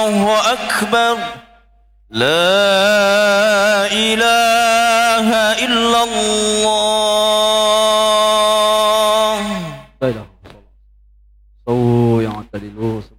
الله أكبر لا إله إلا الله. Baiklah. So yang tadi lu